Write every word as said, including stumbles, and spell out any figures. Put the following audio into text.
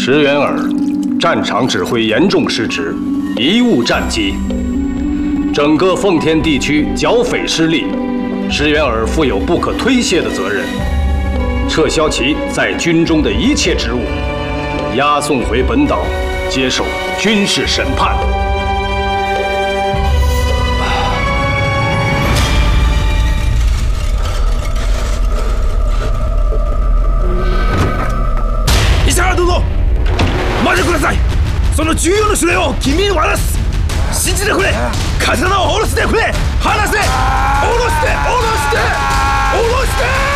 石原尔，战场指挥严重失职，贻误战机。整个奉天地区剿匪失利，石原尔负有不可推卸的责任。撤销其在军中的一切职务，押送回本岛，接受军事审判。 待ってください。その重要な指令を君に渡す。信じてくれ。刀を下ろしてくれ。離せ。下ろして。下ろして。下ろして。